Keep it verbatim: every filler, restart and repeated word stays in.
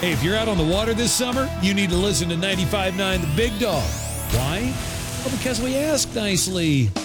Hey, if you're out on the water this summer, you need to listen to ninety-five point nine The Big Dog. Why? Well, because we ask nicely.